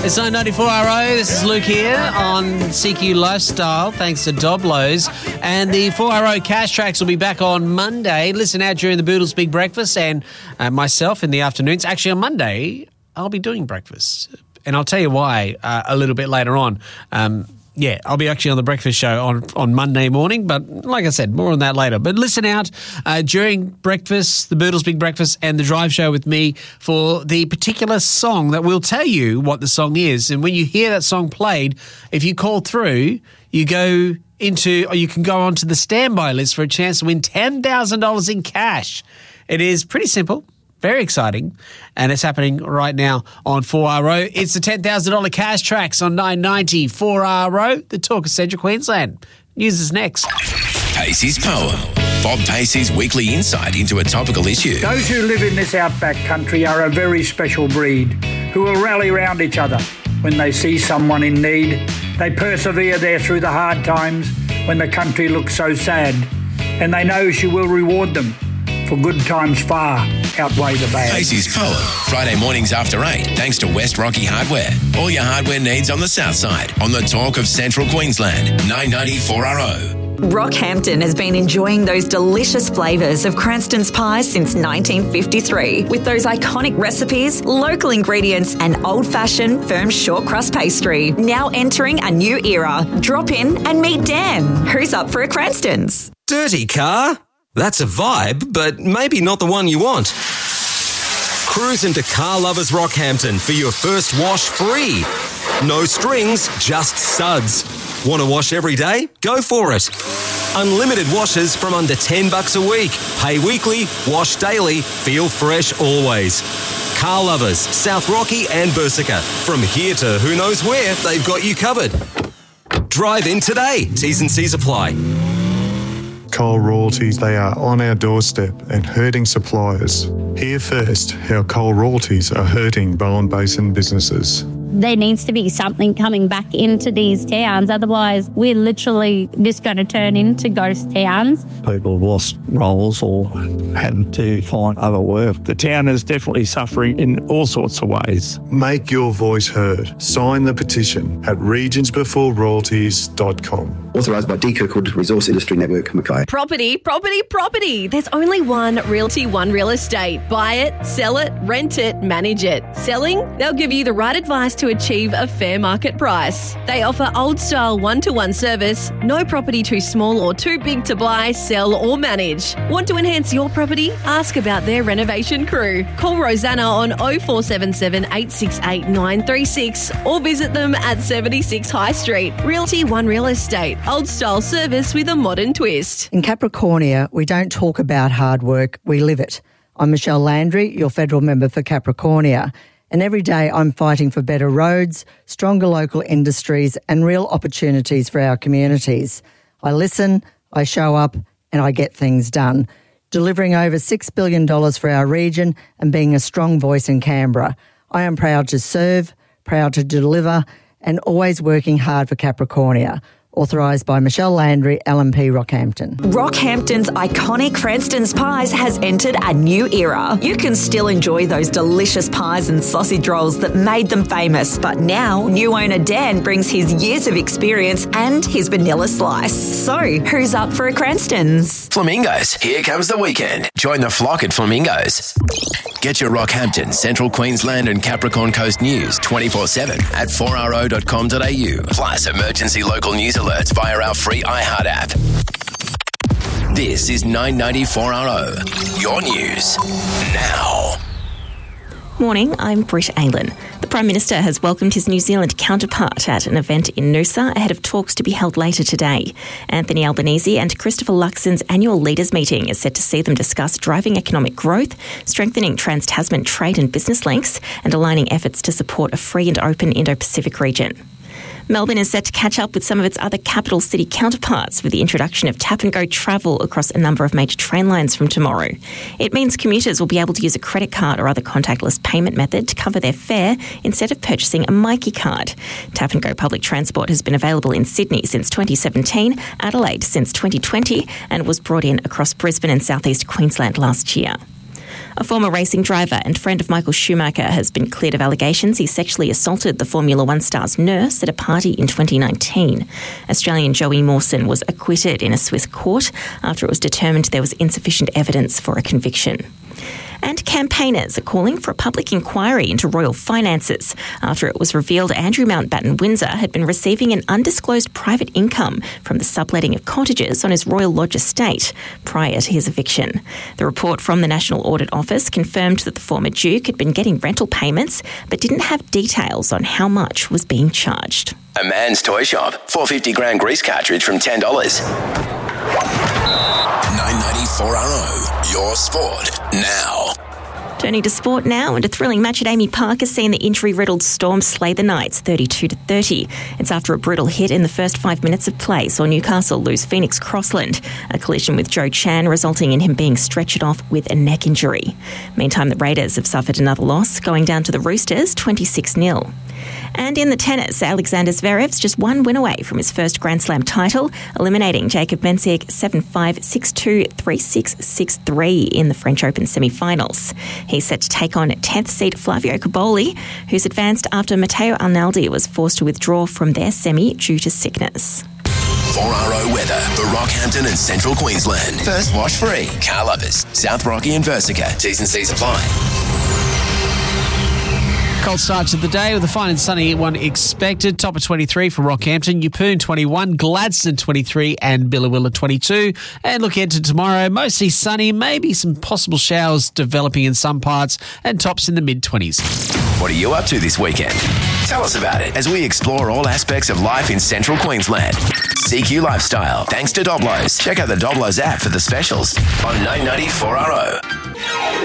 It's 994RO. This is Luke here on CQ Lifestyle, thanks to Doblos. And the 4RO Cash Tracks will be back on Monday. Listen out during the Boodles Big Breakfast and myself in the afternoons. Actually, on Monday, I'll be doing breakfast. And I'll tell you why a little bit later on. I'll be actually on the breakfast show on Monday morning, but like I said, more on that later. But listen out during breakfast, the Boodles Big Breakfast and the Drive Show with me for the particular song that will tell you what the song is. And when you hear that song played, if you call through, you can go onto the standby list for a chance to win $10,000 in cash. It is pretty simple. Very exciting, and it's happening right now on 4RO. It's the $10,000 Cash Tracks on 990 4RO, the talk of Central Queensland. News is next. Pacey's Poem. Bob Pacey's weekly insight into a topical issue. Those who live in this outback country are a very special breed who will rally round each other when they see someone in need. They persevere there through the hard times when the country looks so sad, and they know she will reward them, for good times far outweigh the bad. Pacey's Poem, Friday mornings after 8, thanks to West Rocky Hardware. All your hardware needs on the south side, on the talk of Central Queensland, 990 4RO. Rockhampton has been enjoying those delicious flavours of Cranston's pies since 1953. With those iconic recipes, local ingredients and old-fashioned firm short crust pastry. Now entering a new era. Drop in and meet Dan. Who's up for a Cranston's? Dirty car? That's a vibe, but maybe not the one you want. Cruise into Car Lovers Rockhampton for your first wash free. No strings, just suds. Want to wash every day? Go for it. Unlimited washes from under $10 a week. Pay weekly, wash daily, feel fresh always. Car Lovers, South Rocky and Bursica. From here to who knows where, they've got you covered. Drive in today. T's and C's apply. Coal royalties, they are on our doorstep and hurting suppliers. Hear first how coal royalties are hurting Bowen Basin businesses. There needs to be something coming back into these towns, otherwise we're literally just going to turn into ghost towns. People have lost roles or had to find other work. The town is definitely suffering in all sorts of ways. Make your voice heard. Sign the petition at regionsbeforeroyalties.com. Authorised by D. Kirkwood Resource Industry Network, Mackay. Property. There's only one Realty One Real Estate. Buy it, sell it, rent it, manage it. Selling? They'll give you the right advice to achieve a fair market price. They offer old-style one-to-one service, no property too small or too big to buy, sell or manage. Want to enhance your property? Ask about their renovation crew. Call Rosanna on 0477 868 936 or visit them at 76 High Street. Realty One Real Estate. Old-style service with a modern twist. In Capricornia, we don't talk about hard work, we live it. I'm Michelle Landry, your federal member for Capricornia. And every day I'm fighting for better roads, stronger local industries and real opportunities for our communities. I listen, I show up and I get things done, delivering over $6 billion for our region and being a strong voice in Canberra. I am proud to serve, proud to deliver and always working hard for Capricornia. Authorised by Michelle Landry, LNP Rockhampton. Rockhampton's iconic Cranston's Pies has entered a new era. You can still enjoy those delicious pies and sausage rolls that made them famous, but now new owner Dan brings his years of experience and his vanilla slice. So, who's up for a Cranston's? Flamingos, here comes the weekend. Join the flock at Flamingos. Get your Rockhampton, Central Queensland and Capricorn Coast news 24/7 at 4ro.com.au. Plus emergency local news alerts via our free iHeart app. This is 990 4RO. Your news now. Morning, I'm Britt Aylan. The Prime Minister has welcomed his New Zealand counterpart at an event in Noosa ahead of talks to be held later today. Anthony Albanese and Christopher Luxon's annual leaders meeting is set to see them discuss driving economic growth, strengthening trans-Tasman trade and business links, and aligning efforts to support a free and open Indo-Pacific region. Melbourne is set to catch up with some of its other capital city counterparts with the introduction of tap-and-go travel across a number of major train lines from tomorrow. It means commuters will be able to use a credit card or other contactless payment method to cover their fare instead of purchasing a Myki card. Tap-and-go public transport has been available in Sydney since 2017, Adelaide since 2020, and was brought in across Brisbane and southeast Queensland last year. A former racing driver and friend of Michael Schumacher has been cleared of allegations he sexually assaulted the Formula One star's nurse at a party in 2019. Australian Joey Mawson was acquitted in a Swiss court after it was determined there was insufficient evidence for a conviction. And campaigners are calling for a public inquiry into royal finances after it was revealed Andrew Mountbatten Windsor had been receiving an undisclosed private income from the subletting of cottages on his Royal Lodge estate prior to his eviction. The report from the National Audit Office confirmed that the former Duke had been getting rental payments but didn't have details on how much was being charged. A Man's Toy Shop. 450-gram grease cartridge from $10. 994RO. Your sport now. Turning to sport now, and a thrilling match at Amy Park has seen the injury-riddled Storm slay the Knights 32-30. It's after a brutal hit in the first 5 minutes of play saw Newcastle lose Phoenix Crossland, a collision with Joe Chan resulting in him being stretchered off with a neck injury. Meantime, the Raiders have suffered another loss, going down to the Roosters 26-0. And in the tennis, Alexander Zverev's just one win away from his first Grand Slam title, eliminating Jacob Mensik 7-5, 6-2, 3-6, 6-3 in the French Open semi-finals. He's set to take on 10th seed Flavio Cobolli, who's advanced after Matteo Arnaldi was forced to withdraw from their semi due to sickness. 4RO weather for Rockhampton and Central Queensland. First wash free. Car Lovers, South Rocky and Versica. T's and C's apply. Cold start to the day with a fine and sunny one expected. Top of 23 for Rockhampton, Yeppoon 21, Gladstone 23 and Billawilla 22. And look ahead to tomorrow, mostly sunny, maybe some possible showers developing in some parts and tops in the mid-20s. What are you up to this weekend? Tell us about it as we explore all aspects of life in Central Queensland. CQ Lifestyle, thanks to Doblos. Check out the Doblos app for the specials on 994RO.